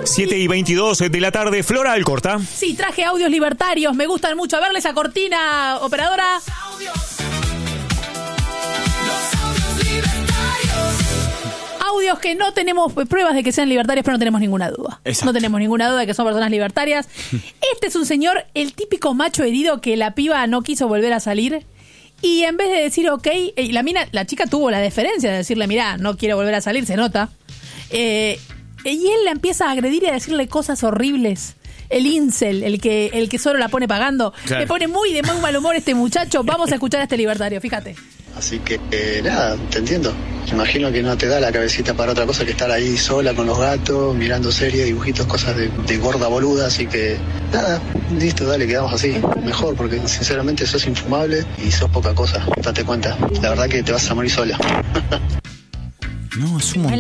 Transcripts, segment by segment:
7:22 de la tarde, Flora Alcorta. Sí, traje audios libertarios, me gustan mucho. A verle esa cortina, operadora. Audios que no tenemos pruebas de que sean libertarios, pero no tenemos ninguna duda. Exacto. No tenemos ninguna duda de que son personas libertarias. Este es un señor, el típico macho herido que la piba no quiso volver a salir. Y en vez de decir ok, la chica tuvo la deferencia de decirle, mirá, no quiero volver a salir, se nota. Y él la empieza a agredir y a decirle cosas horribles. El incel, el que solo la pone pagando. Claro. Le pone muy de muy mal humor este muchacho. Vamos a escuchar a este libertario, fíjate. Así que nada, te entiendo. Imagino que no te da la cabecita para otra cosa que estar ahí sola con los gatos, mirando series, dibujitos, cosas de gorda boluda. Así que nada, listo, dale, quedamos así. Mejor, porque sinceramente sos infumable y sos poca cosa. Date cuenta. La verdad que te vas a morir sola. No, es un montón.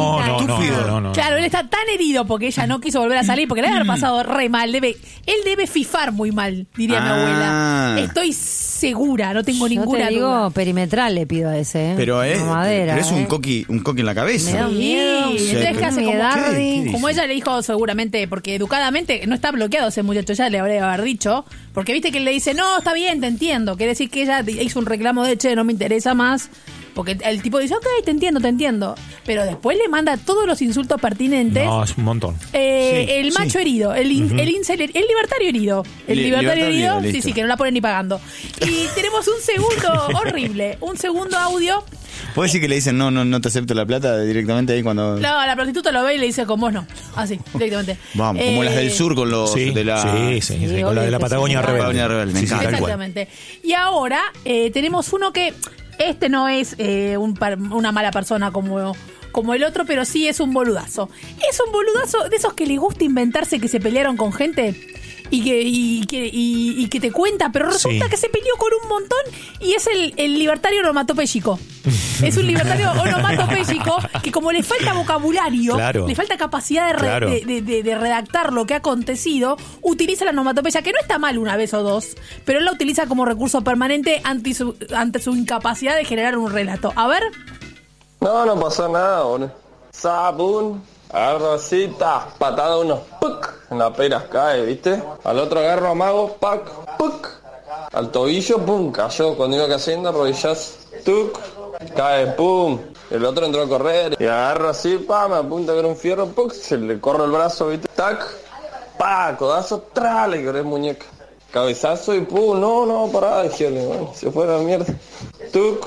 No. Claro, él está tan herido porque ella no quiso volver a salir, porque le debe haber pasado re mal. Él debe fifar muy mal, diría mi abuela. Estoy segura, no tengo ninguna te digo, duda. perimetral le pido a ese, Pero es, madera, pero es un coqui en la cabeza. Me da miedo. Sí, entonces ¿qué hace? ¿Qué Como dice? ella le dijo seguramente, porque educadamente no está bloqueado ese muchacho, ya le habría haber dicho, porque viste que él le dice, no, está bien, te entiendo. Quiere decir que ella hizo un reclamo de, che, no me interesa más. Porque el tipo dice, ok, te entiendo. Pero después le manda todos los insultos pertinentes. No, es un montón. El macho herido, el incel, el libertario herido. El libertario herido, listo. sí, que no la ponen ni pagando. Y tenemos un segundo, horrible, un segundo audio. ¿Puedes decir que le dicen, no te acepto la plata directamente ahí cuando...? No, la prostituta lo ve y le dice, con vos no. Así, directamente. Vamos, como las del sur con los Sí, de la... sí, con la de la Patagonia Rebelde. Patagonia Rebelde, me encanta. tal cual. Exactamente. Y ahora tenemos uno que... Este no es una mala persona como el otro, pero sí es un boludazo. Es un boludazo de esos que les gusta inventarse que se pelearon con gente y que te cuenta, pero resulta que se peleó con un montón y es el libertario onomatopéyico. Es un libertario onomatopéyico que como le falta vocabulario, Claro. le falta capacidad de redactar lo que ha acontecido, utiliza la onomatopeya, que no está mal una vez o dos, pero él la utiliza como recurso permanente ante su incapacidad de generar un relato. A ver. No pasó nada, boludo. Sabún, arrocita, patada uno, ¡puc! En la pera cae, ¿viste? Al otro agarro a mago, ¡pac! ¡Puc! Al tobillo, ¡pum! Cayó cuando iba cayendo, rodillas, ¡tuc! Cae, ¡pum! El otro entró a correr y agarro así, me apunta con un fierro, ¡puc! Se le corre el brazo, ¿viste? ¡Tac! ¡Pa! Codazo, ¡tra! Le quebré muñeca. Cabezazo y ¡pum! No, pará, dije, bueno, se fue a la mierda. ¡Tuc!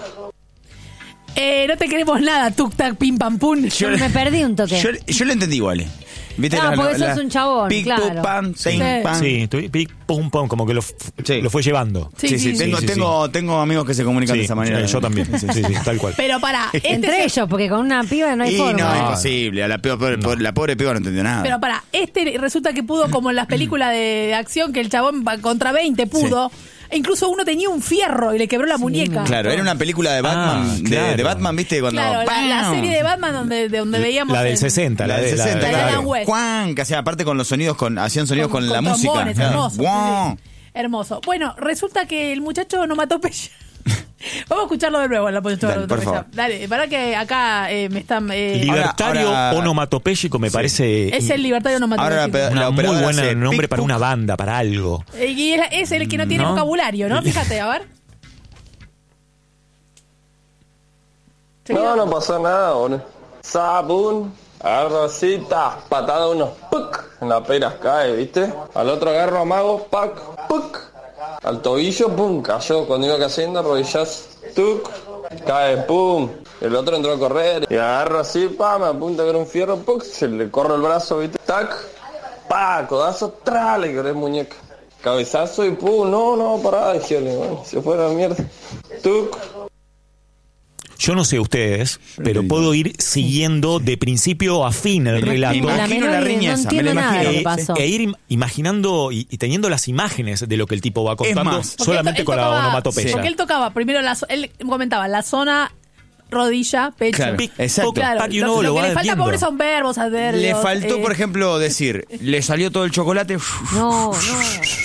No te queremos nada, tuk tac, pim pam pum. Me perdí un toque. Yo lo entendí igual. ¿Viste? No, porque sos un chabón, pic, claro. pum, pam, ting, pam. Sí, pic, pum, pum, como que lo fue llevando. Sí. Tengo amigos que se comunican de esa manera. Yo también, sí, tal cual. Pero pará, Entre ellos, porque con una piba no hay Y forma. no, es imposible. La pobre piba no entendió nada. Pero pará, resulta que pudo, como en las películas de acción, que el chabón contra 20 pudo. E incluso uno tenía un fierro y le quebró la muñeca. Claro, era una película de Batman, claro. de Batman, ¿viste? Cuando Claro, la serie de Batman donde veíamos... La del 60, la del 60, de Adam West. Juan, que hacía aparte con los sonidos, hacían sonidos con la música. trombones, hermoso. Guau. Sí. Hermoso. Bueno, resulta que el muchacho onomatopeya. Vamos a escucharlo de nuevo, la Dale, por favor. Dale, para que acá me están... Libertario ahora- onomatopéyico me parece... es el libertario onomatopéyico. Ahora una muy operadora buena hace nombre pic, para puc. una banda, para algo. Y es el que no tiene ¿No? vocabulario, ¿no? Fíjate, a ver. No pasó nada, boludo. Sabún, arrocita, patada uno, ¡puc! En la pera cae, ¿viste? Al otro agarro a mago, ¡pac! ¡Puc! Al tobillo, ¡pum! Cayó cuando iba cayendo, rodillas, ¡tuc! Cae, ¡pum! El otro entró a correr y agarro así, me apunta con un fierro, ¡puc! Se le corre el brazo, ¿viste? ¡Tac! ¡Pa! Codazo, ¡tra! Le quebré muñeca. Cabezazo y ¡pum! No, pará, dije, bueno, se fue a la mierda. ¡Tuc! Yo no sé ustedes, pero puedo ir siguiendo de principio a fin el relato. Me imagino la riña esa, me la imagino. lo que pasó. E ir imaginando y teniendo las imágenes de lo que el tipo va contando más, solamente Él con la tocaba- onomatopeya. Porque él tocaba primero, él comentaba la zona rodilla, pecho. Claro, exacto. Claro, Y uno lo lo que va le falta viendo. pobre son verbos, adverbios. Le faltó, por ejemplo, decir, le salió todo el chocolate. No.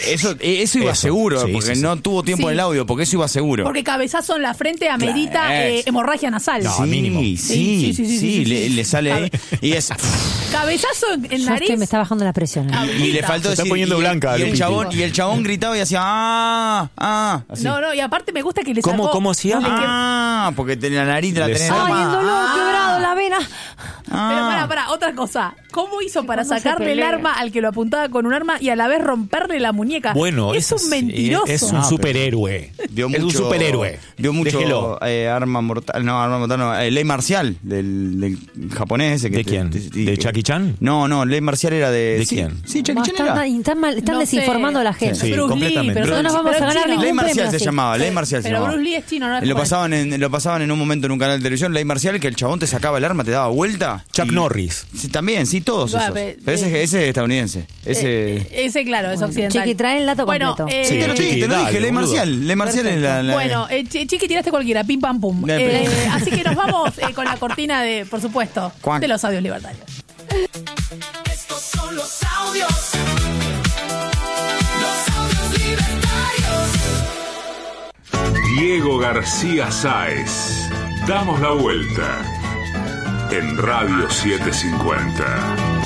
Eso iba seguro, sí, porque sí, no tuvo tiempo Sí. en el audio, porque eso iba seguro. Porque cabezazo en la frente amerita Claro. hemorragia nasal. No, mínimo. Sí, le sale ahí. Y es... Cabezazo en Yo es nariz. que me está bajando la presión. Y le faltó Se está decir... poniendo blanca, y el Lupi. chabón gritaba y hacía... así. No, y aparte me gusta que le sacó... ¿Cómo hacía? no le quedó- Porque tenía la nariz la Le tenés saca- ¡Ay, el tomada. dolor! ¡Quebrado la vena! Pero pará, otra cosa. ¿Cómo hizo para ¿Cómo se sacarle el pelea? arma al que lo apuntaba con un arma y a la vez romperle la muñeca? Bueno, es un mentiroso. Es un superhéroe. Vio Es un mucho, superhéroe. Vio mucho Déjelo. arma mortal, ley marcial del japonés ese que ¿De quién? ¿De Jackie Chan? No, ley marcial era de... ¿De sí, quién? Sí, Jackie Chan era. Están No desinformando sé. a la gente. Sí, Bruce Lee, completamente. pero No nos vamos a ganar chino. ningún Ley marcial premio se así. llamaba, ley marcial se Pero llamaba. Bruce Lee es chino, no es Lo japonés. pasaban en un momento en un canal de televisión, ley marcial, que el chabón te sacaba el arma, te daba vuelta. Chuck y- Norris. Sí, también, sí, todos Bueno, esos. Pero ese es estadounidense. Ese, claro, es occidental. Chiqui, trae el dato Bueno, completo. Sí, te lo Chiqui, dije, dale, ley boludo. marcial. Ley marcial es la... Bueno, Chiqui, tiraste cualquiera, pim pam pum. Así que nos vamos con la cortina de, por supuesto, Cuac. de los audios libertarios. Estos son los audios. Los audios libertarios. Diego García Sáez. Damos la vuelta en Radio 750.